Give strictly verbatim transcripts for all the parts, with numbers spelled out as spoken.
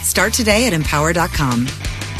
Start today at empower dot com.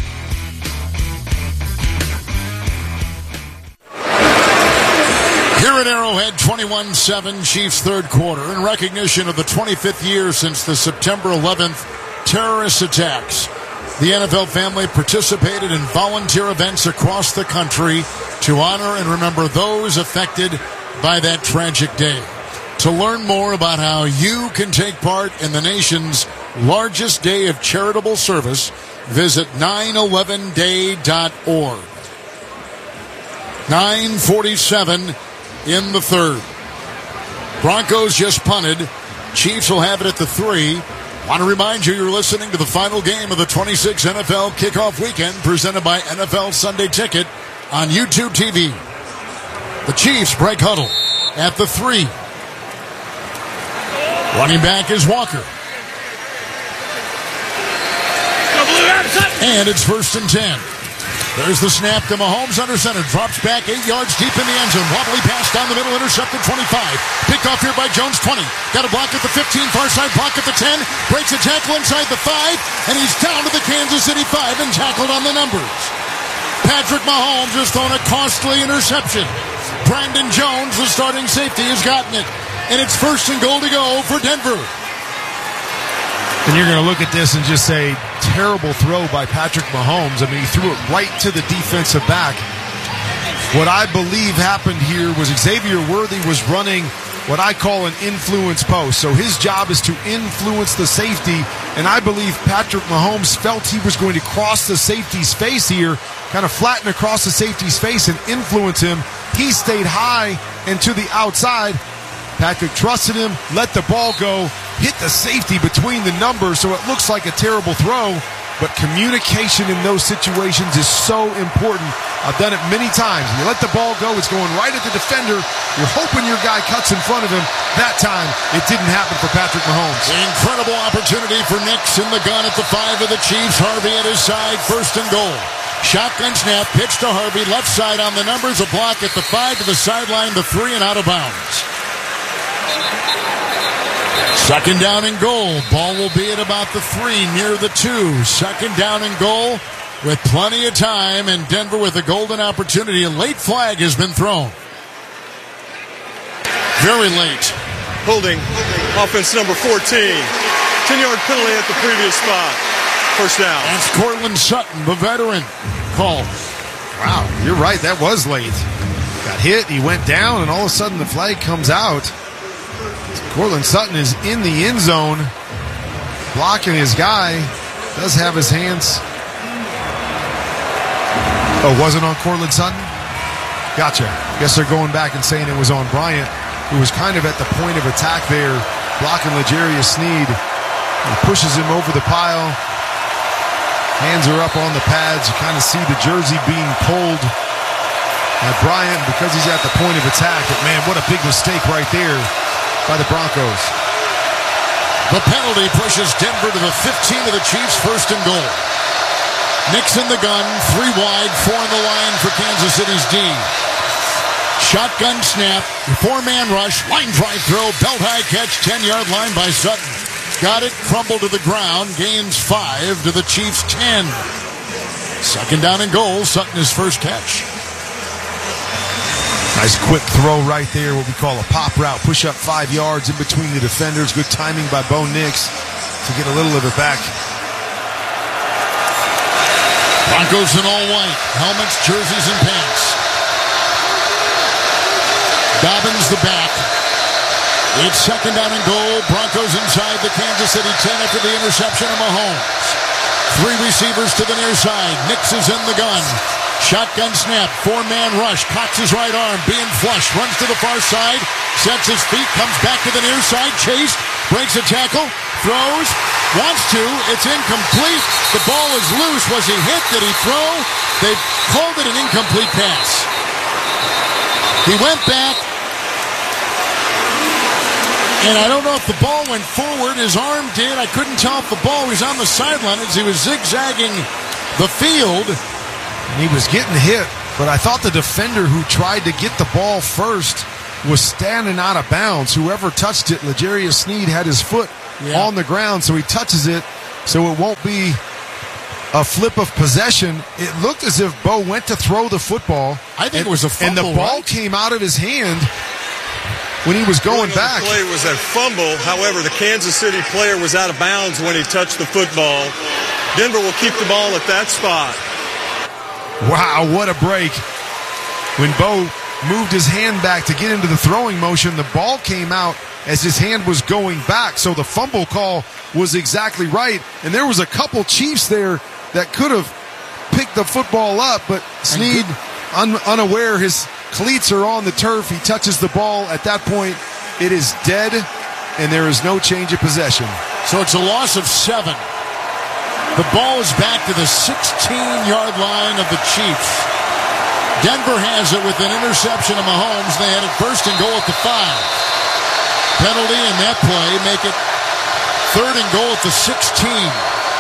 Here at Arrowhead, twenty-one seven, Chiefs third quarter, in recognition of the twenty-fifth year since the September eleventh terrorist attacks. The N F L family participated in volunteer events across the country to honor and remember those affected by that tragic day. To learn more about how you can take part in the nation's largest day of charitable service, visit nine eleven day dot org. nine forty-seven in the third. Broncos just punted. Chiefs will have it at the three. Want to remind you you're listening to the final game of the twenty-six N F L Kickoff Weekend presented by N F L Sunday Ticket on YouTube T V. The Chiefs break huddle at the three. Running back is Walker. And it's first and ten. There's the snap to Mahomes under center. Drops back eight yards deep in the end zone. Wobbly pass down the middle. Intercepted twenty-five. Picked off here by Jones twenty. Got a block at the fifteen. Far side block at the ten. Breaks a tackle inside the five. And he's down to the Kansas City five and tackled on the numbers. Patrick Mahomes has thrown a costly interception. Brandon Jones, the starting safety, has gotten it. And it's first and goal to go for Denver. And you're going to look at this and just say, terrible throw by Patrick Mahomes. I mean, he threw it right to the defensive back. What I believe happened here was Xavier Worthy was running what I call an influence post. So his job is to influence the safety. And I believe Patrick Mahomes felt he was going to cross the safety's face here, kind of flatten across the safety's face and influence him. He stayed high and to the outside. Patrick trusted him, let the ball go, hit the safety between the numbers, so it looks like a terrible throw, but communication in those situations is so important. I've done it many times. You let the ball go, it's going right at the defender. You're hoping your guy cuts in front of him. That time, it didn't happen for Patrick Mahomes. Incredible opportunity for Nix in the gun at the five of the Chiefs. Harvey at his side, first and goal. Shotgun snap, pitch to Harvey, left side on the numbers, a block at the five to the sideline, the three and out of bounds. Second down and goal. Ball will be at about the three, near the two. Second down and goal with plenty of time, and Denver with a golden opportunity. A late flag has been thrown. Very late. Holding. Offense number fourteen. ten-yard penalty at the previous spot. First down. That's Cortland Sutton, the veteran, called. Wow, you're right. That was late. Got hit, he went down, and all of a sudden the flag comes out. Cortland Sutton is in the end zone, blocking his guy. Does have his hands. Oh, wasn't on Cortland Sutton? Gotcha. Guess they're going back and saying it was on Bryant, who was kind of at the point of attack there, blocking L'Jarius Sneed. He pushes him over the pile. Hands are up on the pads. You kind of see the jersey being pulled at Bryant because he's at the point of attack. But man, what a big mistake right there by the Broncos. The penalty pushes Denver to the fifteen of the Chiefs, first and goal. Nix in the gun, three wide, four in the line for Kansas City's D. Shotgun snap, four-man rush, line drive throw, belt-high catch, ten-yard line by Sutton. Got it, crumbled to the ground, gains five to the Chiefs' ten. Second down and goal, Sutton his first catch. Nice quick throw right there, what we call a pop route. Push up five yards in between the defenders. Good timing by Bo Nix to get a little of it back. Broncos in all white. Helmets, jerseys, and pants. Dobbins the back. It's second down and goal. Broncos inside the Kansas City ten after the interception of Mahomes. Three receivers to the near side. Nix is in the gun. Shotgun snap, four-man rush, cocks his right arm, being flushed, runs to the far side, sets his feet, comes back to the near side, chased, breaks a tackle, throws, wants to, it's incomplete, the ball is loose, was he hit, did he throw? They called it an incomplete pass. He went back, and I don't know if the ball went forward, his arm did, I couldn't tell if the ball was on the sideline as he was zigzagging the field. And he was getting hit, but I thought the defender who tried to get the ball first was standing out of bounds. Whoever touched it, L'Jarius Sneed had his foot yeah. on the ground, so he touches it, so it won't be a flip of possession. It looked as if Bo went to throw the football. I think and, it was a fumble, and the ball right? came out of his hand when he was going back. The play was a fumble. However, the Kansas City player was out of bounds when he touched the football. Denver will keep the ball at that spot. Wow, what a break. When Bo moved his hand back to get into the throwing motion, the ball came out as his hand was going back. So the fumble call was exactly right. And there was a couple Chiefs there that could have picked the football up, but Snead, un- unaware his cleats are on the turf, he touches the ball. At that point, it is dead, and there is no change of possession. So it's a loss of seven. The ball is back to the sixteen-yard line of the Chiefs. Denver has it with an interception of Mahomes. They had it first and goal at the five. Penalty in that play make it third and goal at the sixteen.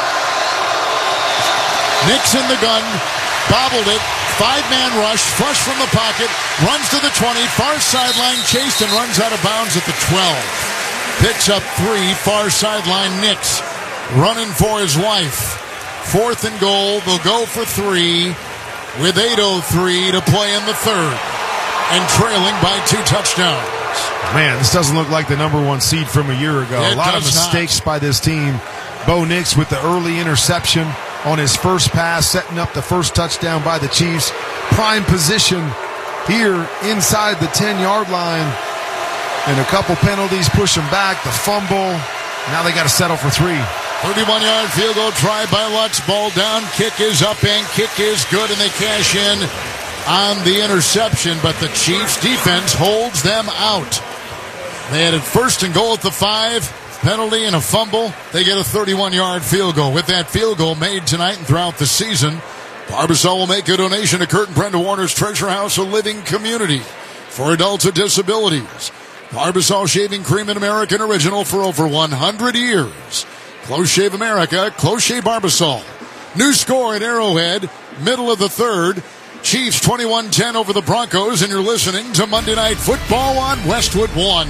Nix in the gun, bobbled it, five-man rush, flush from the pocket, runs to the twenty, far sideline, chased and runs out of bounds at the twelve. Picks up three, far sideline, Nix running for his life. Fourth and goal, they'll go for three with eight oh three to play in the third and trailing by two touchdowns. Man, this doesn't look like the number one seed from a year ago. It a lot of does mistakes not. by this team. Bo Nix with the early interception on his first pass, setting up the first touchdown by the Chiefs. Prime position here inside the ten-yard line. And a couple penalties push them back. The fumble. Now they got to settle for three. thirty-one-yard field goal try by Lutz. Ball down. Kick is up and kick is good, and they cash in on the interception. But the Chiefs defense holds them out. They had it first and goal at the five. Penalty and a fumble. They get a thirty-one-yard field goal. With that field goal made tonight and throughout the season, Barbasol will make a donation to Kurt and Brenda Warner's Treasure House, a living community for adults with disabilities. Barbasol Shaving Cream, an American original for over one hundred years. Close Shave America, Close Shave Barbasol. New score at Arrowhead, middle of the third. Chiefs twenty-one ten over the Broncos, and you're listening to Monday Night Football on Westwood One.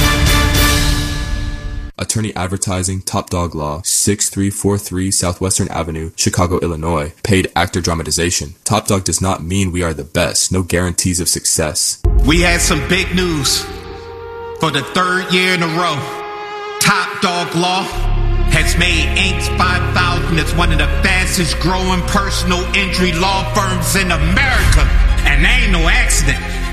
Attorney Advertising, Top Dog Law, sixty-three forty-three Southwestern Avenue, Chicago, Illinois. Paid actor dramatization. Top Dog does not mean we are the best. No guarantees of success. We had some big news. For the third year in a row, Top Dog Law has made Incorporated five thousand as one of the fastest growing personal injury law firms in America. And that ain't no accident.